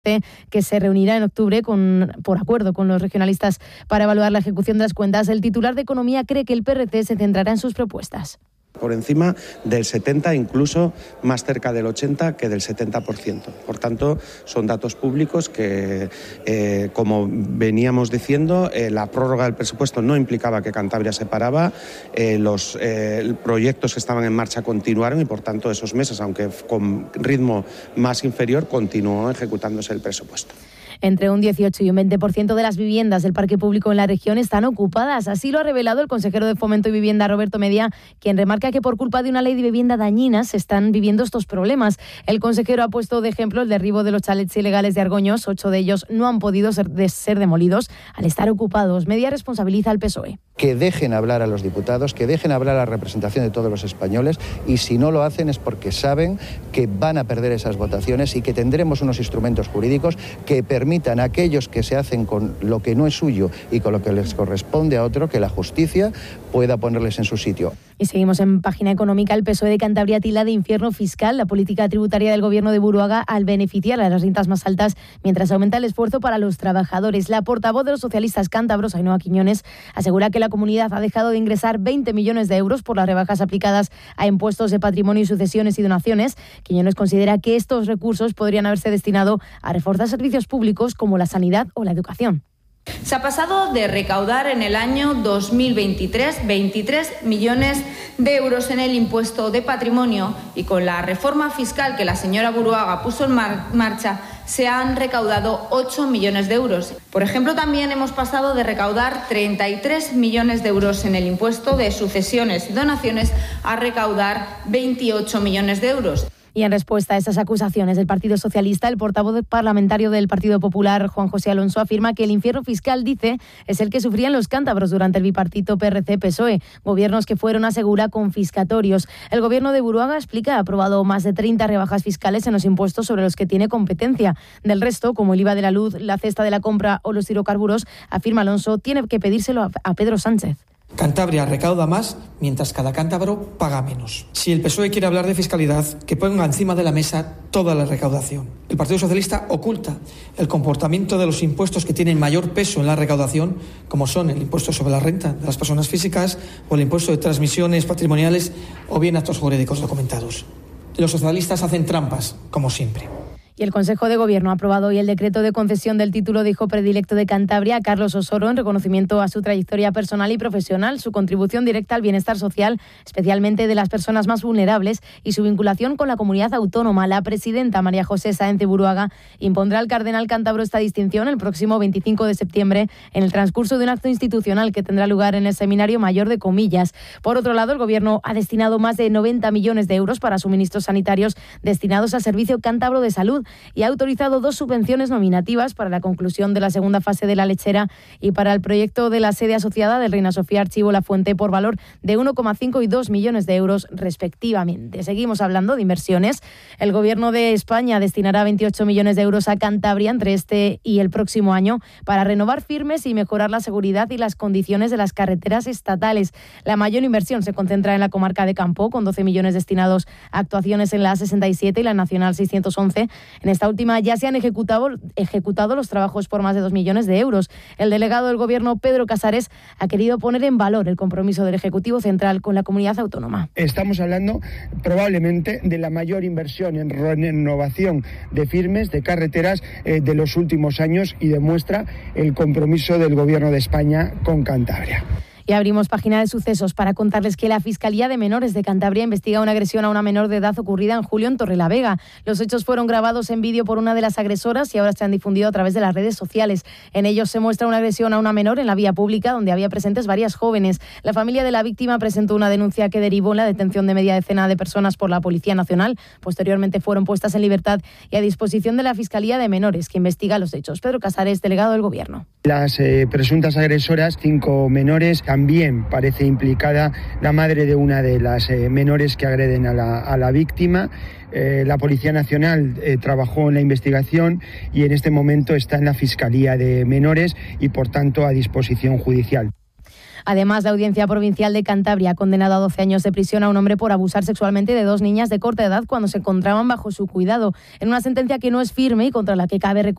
que se reunirá en octubre por acuerdo con los regionalistas para evaluar la ejecución de las cuentas. El titular de Economía cree que el PRC se centrará en sus propuestas. Por encima del 70%, incluso más cerca del 80% que del 70%. Por tanto, son datos públicos que, como veníamos diciendo, la prórroga del presupuesto no implicaba que Cantabria se paraba, los proyectos que estaban en marcha continuaron y, por tanto, esos meses, aunque con ritmo más inferior, continuó ejecutándose el presupuesto. Entre un 18 y un 20% de las viviendas del parque público en la región están ocupadas. Así lo ha revelado el consejero de Fomento y Vivienda, Roberto Media, quien remarca que por culpa de una ley de vivienda dañina se están viviendo estos problemas. El consejero ha puesto de ejemplo el derribo de los chalets ilegales de Argoños. 8 de ellos no han podido ser demolidos al estar ocupados. Media responsabiliza al PSOE. Que dejen hablar a los diputados, que dejen hablar a la representación de todos los españoles, y si no lo hacen es porque saben que van a perder esas votaciones y que tendremos unos instrumentos jurídicos que permitan a aquellos que se hacen con lo que no es suyo y con lo que les corresponde a otro, que la justicia pueda ponerles en su sitio. Y seguimos en página económica. El PSOE de Cantabria tilda de infierno fiscal la política tributaria del gobierno de Buruaga al beneficiar a las rentas más altas mientras aumenta el esfuerzo para los trabajadores. La portavoz de los socialistas cántabros, Ainhoa Quiñones, asegura que la comunidad ha dejado de ingresar 20 millones de euros por las rebajas aplicadas a impuestos de patrimonio y sucesiones y donaciones. Quiñones considera que estos recursos podrían haberse destinado a reforzar servicios públicos como la sanidad o la educación. Se ha pasado de recaudar en el año 2023 23 millones de euros en el impuesto de patrimonio, y con la reforma fiscal que la señora Buruaga puso en marcha se han recaudado 8 millones de euros. Por ejemplo, también hemos pasado de recaudar 33 millones de euros en el impuesto de sucesiones y donaciones a recaudar 28 millones de euros. Y en respuesta a esas acusaciones del Partido Socialista, el portavoz parlamentario del Partido Popular, Juan José Alonso, afirma que el infierno fiscal, dice, es el que sufrían los cántabros durante el bipartito PRC-PSOE, gobiernos que fueron, asegura, confiscatorios. El gobierno de Buruaga, explica, ha aprobado más de 30 rebajas fiscales en los impuestos sobre los que tiene competencia. Del resto, como el IVA de la luz, la cesta de la compra o los hidrocarburos, afirma Alonso, tiene que pedírselo a Pedro Sánchez. Cantabria recauda más mientras cada cántabro paga menos. Si el PSOE quiere hablar de fiscalidad, que ponga encima de la mesa toda la recaudación. El Partido Socialista oculta el comportamiento de los impuestos que tienen mayor peso en la recaudación, como son el impuesto sobre la renta de las personas físicas o el impuesto de transmisiones patrimoniales o bien actos jurídicos documentados. Los socialistas hacen trampas, como siempre. Y el Consejo de Gobierno ha aprobado hoy el decreto de concesión del título de hijo predilecto de Cantabria a Carlos Osoro en reconocimiento a su trayectoria personal y profesional, su contribución directa al bienestar social, especialmente de las personas más vulnerables, y su vinculación con la comunidad autónoma. La presidenta María José Sáenz de Buruaga impondrá al cardenal cántabro esta distinción el próximo 25 de septiembre en el transcurso de un acto institucional que tendrá lugar en el Seminario Mayor de Comillas. Por otro lado, el Gobierno ha destinado más de 90 millones de euros para suministros sanitarios destinados al Servicio Cántabro de Salud y ha autorizado 2 subvenciones nominativas para la conclusión de la segunda fase de la lechera y para el proyecto de la sede asociada del Reina Sofía Archivo La Fuente por valor de 1,5 y 2 millones de euros respectivamente. Seguimos hablando de inversiones. El Gobierno de España destinará 28 millones de euros a Cantabria entre este y el próximo año para renovar firmes y mejorar la seguridad y las condiciones de las carreteras estatales. La mayor inversión se concentra en la comarca de Campo, con 12 millones destinados a actuaciones en la A67 y la Nacional 611. En esta última ya se han ejecutado los trabajos por más de 2 millones de euros. El delegado del Gobierno, Pedro Casares, ha querido poner en valor el compromiso del Ejecutivo Central con la comunidad autónoma. Estamos hablando probablemente de la mayor inversión en renovación de firmes, de carreteras de los últimos años, y demuestra el compromiso del Gobierno de España con Cantabria. Y abrimos página de sucesos para contarles que la Fiscalía de Menores de Cantabria investiga una agresión a una menor de edad ocurrida en julio en Torrelavega. Los hechos fueron grabados en vídeo por una de las agresoras y ahora se han difundido a través de las redes sociales. En ellos se muestra una agresión a una menor en la vía pública donde había presentes varias jóvenes. La familia de la víctima presentó una denuncia que derivó en la detención de media decena de personas por la Policía Nacional. Posteriormente fueron puestas en libertad y a disposición de la Fiscalía de Menores, que investiga los hechos. Pedro Casares, delegado del Gobierno. Las presuntas agresoras, 5 menores, también parece implicada la madre de una de las menores que agreden a la víctima. La Policía Nacional trabajó en la investigación y en este momento está en la Fiscalía de Menores y, por tanto, a disposición judicial. Además, la Audiencia Provincial de Cantabria ha condenado a 12 años de prisión a un hombre por abusar sexualmente de 2 niñas de corta edad cuando se encontraban bajo su cuidado, en una sentencia que no es firme y contra la que cabe recurrir